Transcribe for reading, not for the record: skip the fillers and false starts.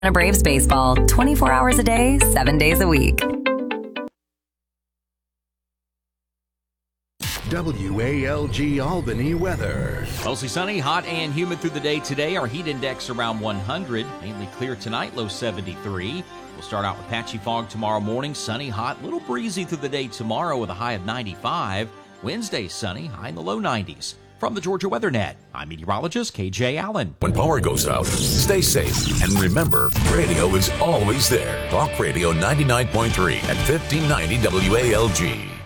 Braves baseball, 24 hours a day, 7 days a week. WALG Albany weather. Mostly sunny, hot and humid through the day today. Our heat index around 100. Mainly clear tonight, low 73. We'll start out with patchy fog tomorrow morning. Sunny, hot, little breezy through the day tomorrow with a high of 95. Wednesday, sunny, high in the low 90s. From the Georgia Weather Net, I'm meteorologist KJ Allen. When power goes out, stay safe. And remember, radio is always there. Talk Radio 99.3 at 1590 WALG.